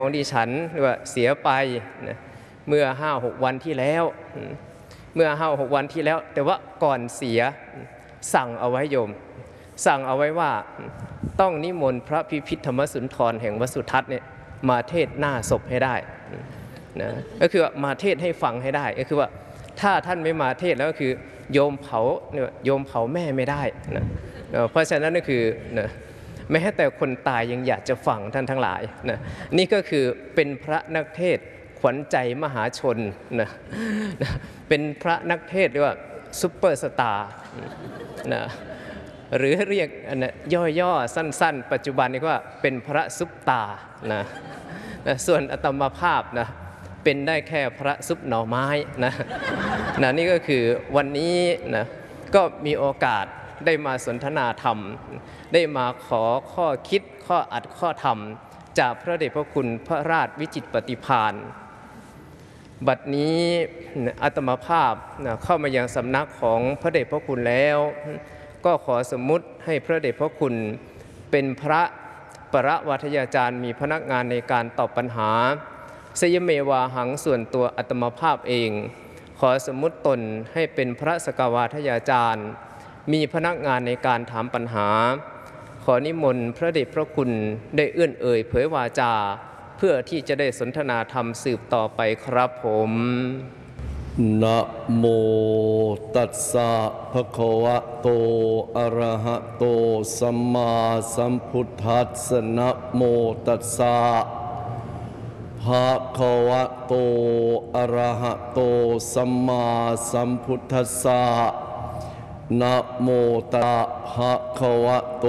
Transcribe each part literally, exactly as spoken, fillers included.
ของดิฉันว่าเสียไปนะเมื่อห้าหกวันที่แล้วเมื่อห้าหกวันที่แล้วแต่ว่าก่อนเสียสั่งเอาไว้โยมสั่งเอาไว้ว่าต้องนิมนต์พระพิพิธธรรมสุนทรแห่งวสุทัศน์เนี่ยมาเทศหน้าศพให้ได้นะก็คือมาเทศให้ฟังให้ได้ก็คือว่าถ้าท่านไม่มาเทศแล้วก็คือโยมเผาเนี่ยโยมเผาแม่ไม่ได้นะเพราะฉะนั้นก็คือนะแม้แต่คนตายยังอยากจะฟังท่านทั้งหลายนะนี่ก็คือเป็นพระนักเทศขวัญใจมหาชนนะนะเป็นพระนักเทศเรียกว่าซุปเปอร์สตาร์นะหรือเรียกนะย่อๆสั้นๆปัจจุบันนี้ว่าเป็นพระซุปตานะนะส่วนอาตมาภาพนะเป็นได้แค่พระซุปหน่อไม้นะนะนี่ก็คือวันนี้นะก็มีโอกาสได้มาสนทนาธรรมได้มาขอข้อคิดข้ออัดข้อธรรมจากพระเดชพระคุณพระราชวิจิตรปฏิภาณบัดนี้อาตมาภาพเข้ามายังสำนักของพระเดชพระคุณแล้วก็ขอสมมุติให้พระเดชพระคุณเป็นพระประวัทยาจารย์มีพนักงานในการตอบปัญหาสยเมวาหังส่วนตัวอาตมาภาพเองขอสมมุติตนให้เป็นพระสกวาทยาจารย์มีพนักงานในการถามปัญหาขอนิมนต์พระเดชพระคุณได้เอื้อนเอ่ยเผยวาจาเพื่อที่จะได้สนทนาธรรมสืบต่อไปครับผมนะโมตัสสะภะคะวะโตอะระหะโตสัมมาสัมพุทธัสสะนะโมตัสสะภะคะวะโตอะระหะโตสัมมาสัมพุทธัสสะนะโมตัสสะภะคะวะโต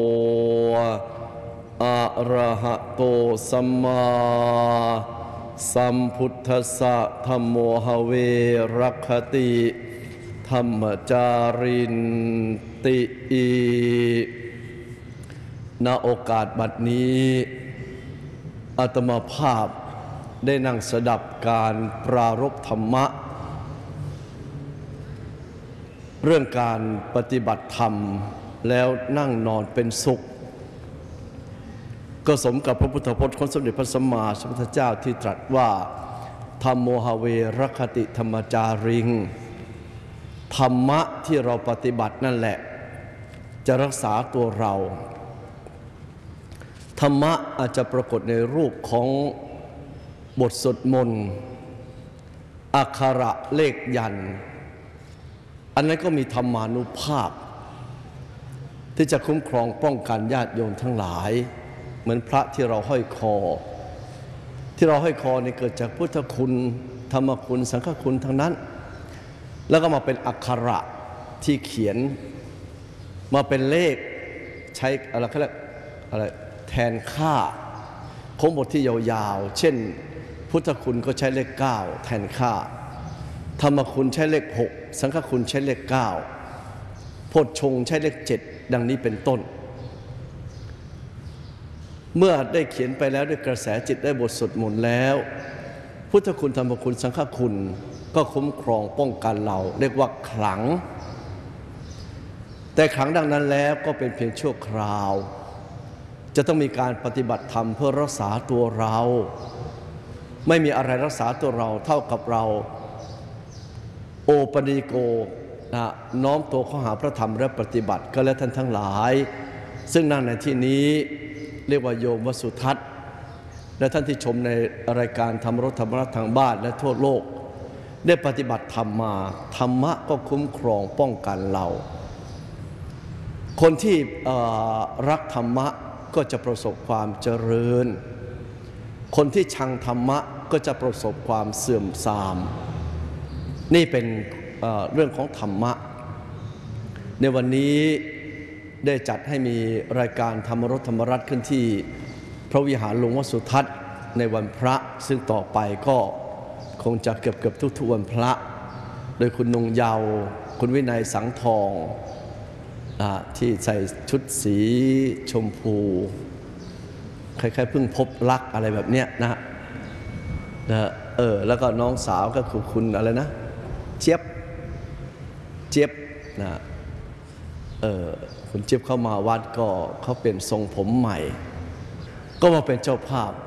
อะระหะโตสัมมาสัมพุทธัสสะธัมโมหเวรัคติธัมมจารินติอิณโอกาสบัดนี้อาตมาภาพได้นั่งสดับการปรารภธรรมะเรื่องการปฏิบัติธรรมแล้วนั่งนอนเป็นสุขก็สมกับพระพุทธพจน์ของสมเด็จพระสัมมาสัมพุทธเจ้าที่ตรัสว่าธัมโมหเวรัคติธัมมจาริงธรรมะที่เราปฏิบัตินั่นแหละจะรักษาตัวเราธรรมะอาจจะปรากฏในรูปของบทสวดมนต์อักขระเลขยันต์อันนั้นก็มีธรรมานุภาพที่จะคุ้มครองป้องกันญาติโยมทั้งหลายเหมือนพระที่เราห้อยคอที่เราห้อยคอนี่เกิดจากพุทธคุณธรรมคุณสังฆคุณทั้งนั้นแล้วก็มาเป็นอักขระที่เขียนมาเป็นเลขใช้อะไรเขาเรียกอะไรแทนค่าของบทที่ยาวๆเช่นพุทธคุณก็ใช้เลขเก้าแทนค่าธรรมคุณใช้เลขหกสังฆคุณใช้เลขเก้าโพชฌงค์ใช้เลขเจ็ดดังนี้เป็นต้นเมื่อได้เขียนไปแล้วด้วยกระแสจิตได้บทสวดมนต์แล้วพุทธคุณธรรมคุณสังฆคุณก็คุ้มครองป้องกันเราเรียกว่าขลังแต่ขลังดังนั้นแล้วก็เป็นเพียงชั่วคราวจะต้องมีการปฏิบัติธรรมเพื่อรักษาตัวเราไม่มีอะไรรักษาตัวเราเท่ากับเราโอปนิโกนะน้อมตัวเข้าหาพระธรรมและปฏิบัติก็แล้วท่านทั้งหลายซึ่งนั่งในที่นี้เรียกว่าโยมวสุทัศน์และท่านที่ชมในรายการธรรมรสธรรมรัตน์ทางบ้านและทั่วโลกได้ปฏิบัติธรรมมาธรรมะก็คุ้มครองป้องกันเราคนที่รักธรรมะก็จะประสบความเจริญคนที่ชังธรรมะก็จะประสบความเสื่อมทรามนี่เป็นเอ่อเรื่องของธรรมะในวันนี้ได้จัดให้มีรายการธรรมรสธรรมรัตน์ขึ้นที่พระวิหารหลวงวสุทัศน์ในวันพระซึ่งต่อไปก็คงจะเกือบเกือบทุกๆวันพระโดยคุณนงเยาว์คุณวินัยสังทองที่ใส่ชุดสีชมพูคล้ายๆเพิ่งพบรักอะไรแบบเนี้ยนะนะเออแล้วก็น้องสาวก็คือคุณอะไรนะเจี๊ยบเจี๊ยบนะเออคุณเจี๊ยบเข้ามาวัดก็เขาเป็นทรงผมใหม่ก็มาเป็นเจ้าภาพ